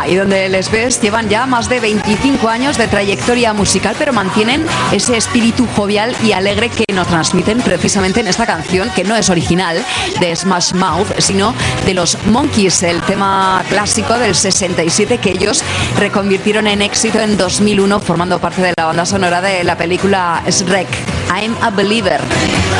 y donde les ves llevan ya más de 25 años de trayectoria musical, pero mantienen ese espíritu jovial y alegre que nos transmiten precisamente en esta canción, que no es original de Smash Mouth, sino de los Monkees, el tema clásico del 67 que ellos reconvirtieron en éxito en 2001, formando parte de la banda sonora de la película Shrek. I'm a Believer.